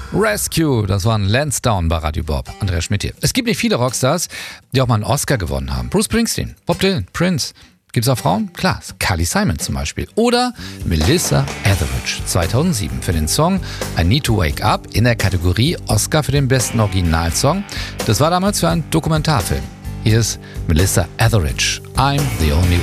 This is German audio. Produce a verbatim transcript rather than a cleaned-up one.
Rescue, das war ein Lansdowne bei Radio Bob. Andreas Schmidt hier. Es gibt nicht viele Rockstars, die auch mal einen Oscar gewonnen haben. Bruce Springsteen, Bob Dylan, Prince. Gibt es auch Frauen? Klar, Carly Simon zum Beispiel. Oder Melissa Etheridge zweitausendsieben für den Song I Need to Wake Up in der Kategorie Oscar für den besten Originalsong. Das war damals für einen Dokumentarfilm. Hier ist Melissa Etheridge, I'm the Only